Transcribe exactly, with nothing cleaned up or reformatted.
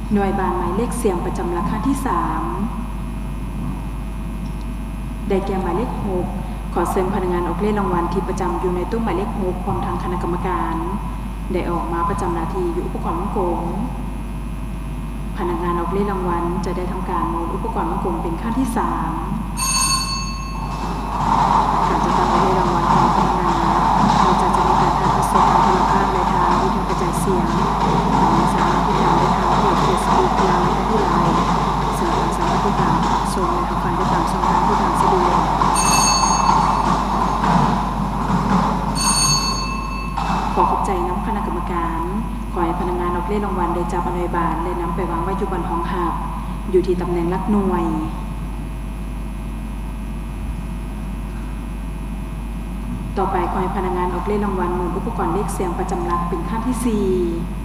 หน่วยบานหมายเลขเสียงประจำหลักขั้นที่สามได้แก่หมายเลขหกขอเชิญพนักงานออกเลขรางวัลที่ประจำอยู่ในตู้หมายเลขหกพร้อมทางคณะกรรมการได้ออกมาประจำหน้าที่อยู่อุปกรณ์วงกลมพนักงานออกเลขรางวัลจะได้ทำการโน้ตอุปกรณ์วงกลมเป็นขั้นที่สามการจะทำเลขรางวัลของพนักงานเราจะจะมีการถ่ายทอดสดทางโทรทัศน์และทางวิทยุกระจายเสียงสามารถติดตามได้ทางเพจเฟซบุ๊กไลน์และที่ไลน์สำหรับสามารถติดตามชมและรับฟังได้ตามช่องทางที่ทางสะดวกขอขอบใจน้ำคณะกรรมการขอให้พนักงานออกเลขรางวัลได้จับอนุบาลและนำไปวางไว้อยู่บนห้องหับอยู่ที่ตำแหน่งหลักหน่วยต่อไปขอให้พนักงานออกเลขรางวัลหมุนอุปกรณ์เลขเสียงประจำหลักเป็นขั้นที่สี่